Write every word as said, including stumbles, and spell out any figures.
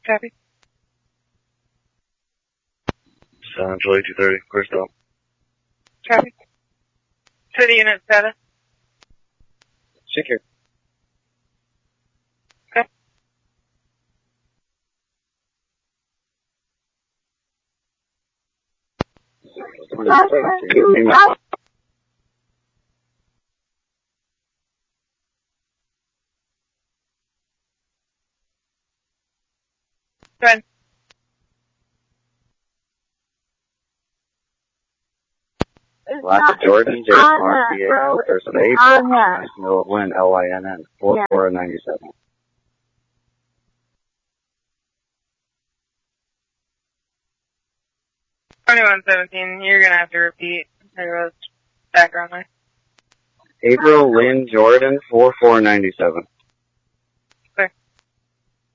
Copy. Central eight two thirty, clear stop. Copy. City unit status. Secure. Okay. Go ahead. Last Jordan, J R P A, person eight, no Lynn, L I N N, four four ninety-seven. twenty-one seventeen, you're gonna have to repeat. There was background noise. April Lynn Jordan, four four ninety-seven.